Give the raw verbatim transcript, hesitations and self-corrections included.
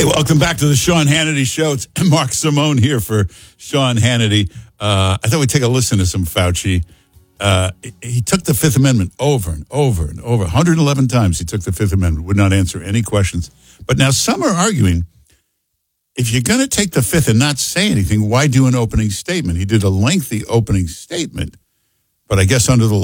welcome back to the Sean Hannity Show. It's Mark Simone here for Sean Hannity. Uh, I thought we'd take a listen to some Fauci. Uh, he took the Fifth Amendment over and over and over. one hundred eleven times he took the Fifth Amendment, would not answer any questions. But now some are arguing, if you're going to take the Fifth and not say anything, why do an opening statement? He did a lengthy opening statement, but I guess under the